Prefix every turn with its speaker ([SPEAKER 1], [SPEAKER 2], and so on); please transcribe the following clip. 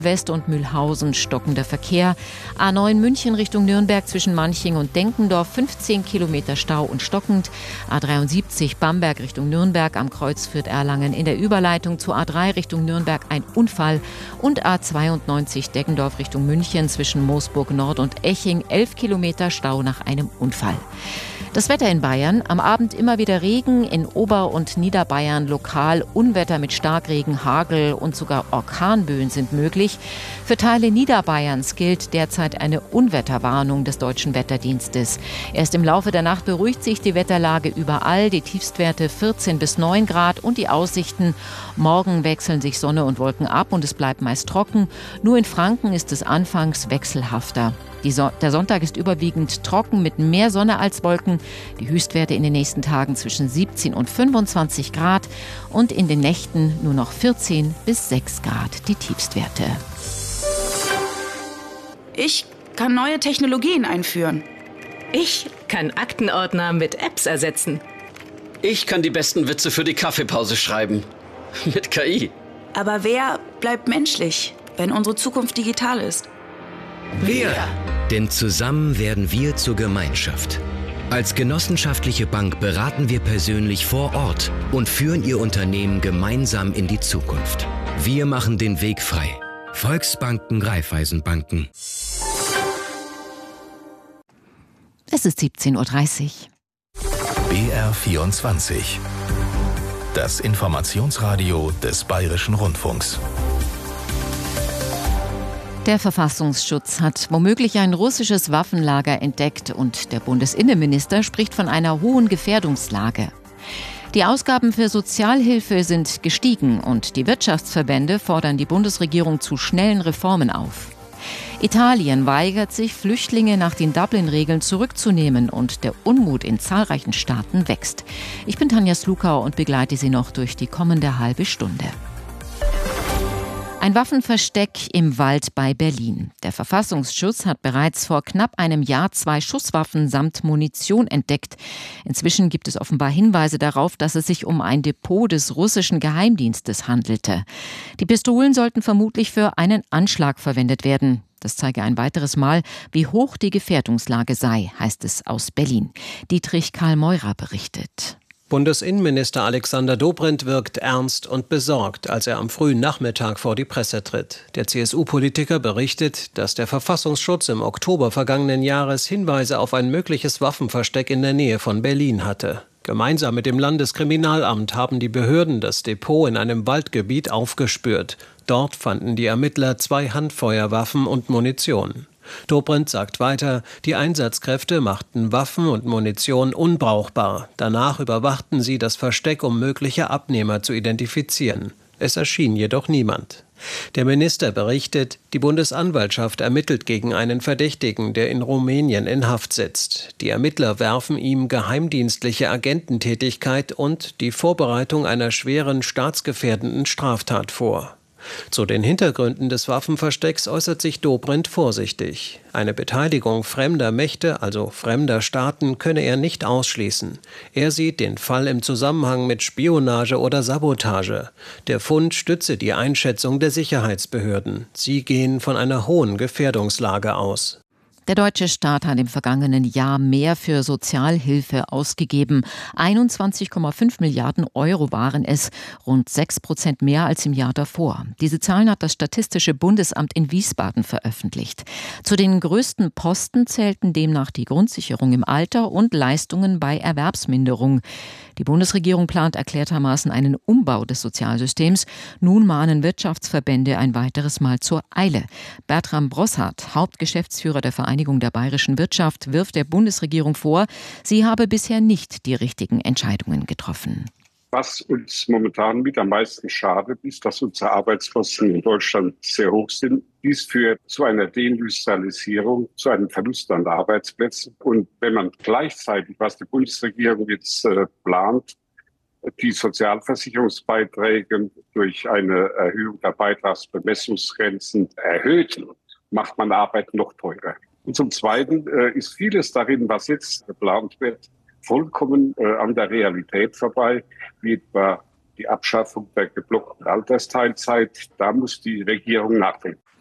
[SPEAKER 1] West und Mühlhausen stockender Verkehr. A9 München Richtung Nürnberg zwischen Manching und Denkendorf 15 Kilometer Stau und stockend. A73 Bamberg Richtung Nürnberg am Kreuz Fürth-Erlangen in der Überleitung zu A3 Richtung Nürnberg ein Unfall. Und A92 Deggendorf Richtung München zwischen Moosburg Nord und Eching 11 Kilometer Stau nach einem Unfall. Das Wetter in Bayern. Am Abend immer wieder Regen, in Ober- und Niederbayern lokal Unwetter mit Starkregen, Hagel und sogar Orkanböen sind möglich. Für Teile Niederbayerns gilt derzeit eine Unwetterwarnung des Deutschen Wetterdienstes. Erst im Laufe der Nacht beruhigt sich die Wetterlage überall, die Tiefstwerte 14 bis 9 Grad und die Aussichten. Morgen wechseln sich Sonne und Wolken ab und es bleibt meist trocken. Nur in Franken ist es anfangs wechselhafter. Der Sonntag ist überwiegend trocken mit mehr Sonne als Wolken. Die Höchstwerte in den nächsten Tagen zwischen 17 und 25 Grad und in den Nächten nur noch 14 bis 6 Grad die Tiefstwerte.
[SPEAKER 2] Ich kann neue Technologien einführen.
[SPEAKER 3] Ich kann Aktenordner mit Apps ersetzen.
[SPEAKER 4] Ich kann die besten Witze für die Kaffeepause schreiben. Mit KI.
[SPEAKER 2] Aber wer bleibt menschlich, wenn unsere Zukunft digital ist?
[SPEAKER 5] Wir! Denn zusammen werden wir zur Gemeinschaft. Als genossenschaftliche Bank beraten wir persönlich vor Ort und führen Ihr Unternehmen gemeinsam in die Zukunft. Wir machen den Weg frei. Volksbanken, Raiffeisenbanken.
[SPEAKER 1] Es ist 17:30 Uhr.
[SPEAKER 6] BR24. Das Informationsradio des Bayerischen Rundfunks.
[SPEAKER 1] Der Verfassungsschutz hat womöglich ein russisches Waffenlager entdeckt und der Bundesinnenminister spricht von einer hohen Gefährdungslage. Die Ausgaben für Sozialhilfe sind gestiegen und die Wirtschaftsverbände fordern die Bundesregierung zu schnellen Reformen auf. Italien weigert sich, Flüchtlinge nach den Dublin-Regeln zurückzunehmen und der Unmut in zahlreichen Staaten wächst. Ich bin Tanja Slukau und begleite Sie noch durch die kommende halbe Stunde. Ein Waffenversteck im Wald bei Berlin. Der Verfassungsschutz hat bereits vor knapp einem Jahr 2 Schusswaffen samt Munition entdeckt. Inzwischen gibt es offenbar Hinweise darauf, dass es sich um ein Depot des russischen Geheimdienstes handelte. Die Pistolen sollten vermutlich für einen Anschlag verwendet werden. Das zeige ein weiteres Mal, wie hoch die Gefährdungslage sei, heißt es aus Berlin. Dietrich Karl Meurer berichtet.
[SPEAKER 7] Bundesinnenminister Alexander Dobrindt wirkt ernst und besorgt, als er am frühen Nachmittag vor die Presse tritt. Der CSU-Politiker berichtet, dass der Verfassungsschutz im Oktober vergangenen Jahres Hinweise auf ein mögliches Waffenversteck in der Nähe von Berlin hatte. Gemeinsam mit dem Landeskriminalamt haben die Behörden das Depot in einem Waldgebiet aufgespürt. Dort fanden die Ermittler 2 Handfeuerwaffen und Munition. Dobrindt sagt weiter, die Einsatzkräfte machten Waffen und Munition unbrauchbar. Danach überwachten sie das Versteck, um mögliche Abnehmer zu identifizieren. Es erschien jedoch niemand. Der Minister berichtet, die Bundesanwaltschaft ermittelt gegen einen Verdächtigen, der in Rumänien in Haft sitzt. Die Ermittler werfen ihm geheimdienstliche Agententätigkeit und die Vorbereitung einer schweren staatsgefährdenden Straftat vor. Zu den Hintergründen des Waffenverstecks äußert sich Dobrindt vorsichtig. Eine Beteiligung fremder Mächte, also fremder Staaten, könne er nicht ausschließen. Er sieht den Fall im Zusammenhang mit Spionage oder Sabotage. Der Fund stütze die Einschätzung der Sicherheitsbehörden. Sie gehen von einer hohen Gefährdungslage aus.
[SPEAKER 1] Der deutsche Staat hat im vergangenen Jahr mehr für Sozialhilfe ausgegeben. 21,5 Milliarden Euro waren es, rund 6% mehr als im Jahr davor. Diese Zahlen hat das Statistische Bundesamt in Wiesbaden veröffentlicht. Zu den größten Posten zählten demnach die Grundsicherung im Alter und Leistungen bei Erwerbsminderung. Die Bundesregierung plant erklärtermaßen einen Umbau des Sozialsystems. Nun mahnen Wirtschaftsverbände ein weiteres Mal zur Eile. Bertram Brossart, Hauptgeschäftsführer der Vereinigung der bayerischen Wirtschaft, wirft der Bundesregierung vor, sie habe bisher nicht die richtigen Entscheidungen getroffen.
[SPEAKER 8] Was uns momentan mit am meisten schadet, ist, dass unsere Arbeitskosten in Deutschland sehr hoch sind. Dies führt zu einer Deindustrialisierung, zu einem Verlust an Arbeitsplätzen. Und wenn man gleichzeitig, was die Bundesregierung jetzt plant, die Sozialversicherungsbeiträge durch eine Erhöhung der Beitragsbemessungsgrenzen erhöht, macht man Arbeit noch teurer. Und zum Zweiten ist vieles darin, was jetzt geplant wird, vollkommen an der Realität vorbei, wie etwa die Abschaffung der geblockten Altersteilzeit. Da muss die Regierung nachdenken.